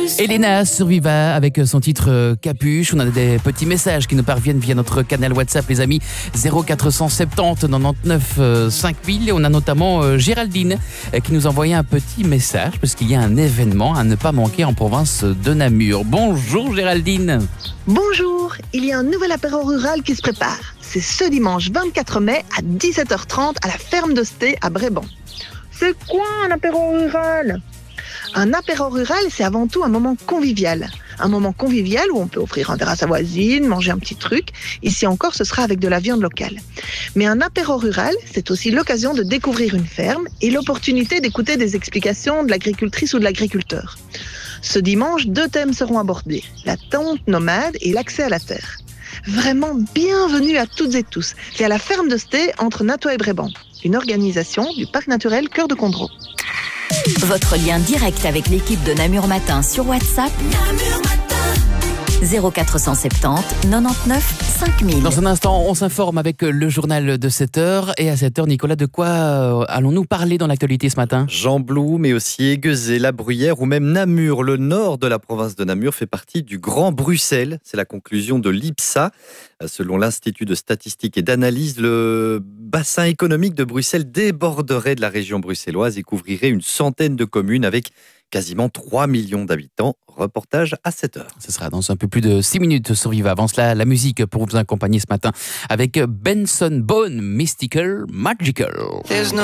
Elena Surviva avec son titre Capuche. On a des petits messages qui nous parviennent via notre canal WhatsApp, les amis, 0470 99 5000. Et on a notamment Géraldine qui nous envoyait un petit message parce qu'il y a un événement à ne pas manquer en province de Namur. Bonjour Géraldine. Bonjour, il y a un nouvel apéro rural qui se prépare. C'est ce dimanche 24 mai à 17h30 à la ferme de Sté à Bréban. C'est quoi un apéro rural ? Un apéro rural, c'est avant tout un moment convivial. Un moment convivial où on peut offrir un verre à sa voisine, manger un petit truc. Ici encore, ce sera avec de la viande locale. Mais un apéro rural, c'est aussi l'occasion de découvrir une ferme et l'opportunité d'écouter des explications de l'agricultrice ou de l'agriculteur. Ce dimanche, 2 thèmes seront abordés, la tonte nomade et l'accès à la terre. Vraiment bienvenue à toutes et tous. C'est à la ferme de Sté, entre Natois et Bréban, une organisation du parc naturel Cœur de Condro. Votre lien direct avec l'équipe de Namur Matin sur WhatsApp, 0470 99 5000. Dans un instant, on s'informe avec le journal de 7h. Et à 7h, Nicolas, de quoi allons-nous parler dans l'actualité ce matin ? Gembloux, mais aussi Aiguezé, La Bruyère ou même Namur. Le nord de la province de Namur fait partie du Grand Bruxelles. C'est la conclusion de l'IPSA. Selon l'Institut de statistique et d'analyse, le bassin économique de Bruxelles déborderait de la région bruxelloise et couvrirait une centaine de communes avec quasiment 3 millions d'habitants. Reportage à 7h. Ce sera dans un peu plus de 6 minutes sur Viva. Avant cela, la musique pour vous accompagner ce matin avec Benson Boone, Mystical Magical.